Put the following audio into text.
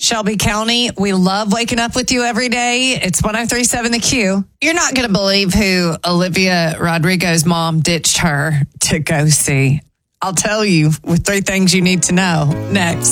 Shelby County, we love waking up with you every day. It's 103.7 The Q. You're not going to believe who Olivia Rodrigo's mom ditched her to go see. I'll tell you with 3 things you need to know next.